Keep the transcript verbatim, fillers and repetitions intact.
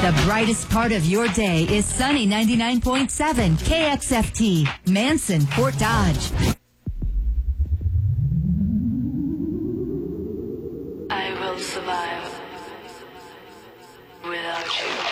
The brightest part of your day is Sunny ninety-nine point seven K X F T, Manson, Fort Dodge. I will survive without you.